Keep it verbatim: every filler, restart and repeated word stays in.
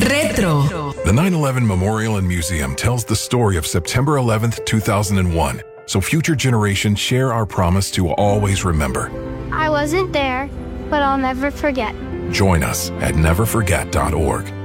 Retro. The nine eleven Memorial and Museum tells the story of September eleventh, two thousand one, so future generations share our promise to always remember. I wasn't there, but I'll never forget. Join us at never forget dot org.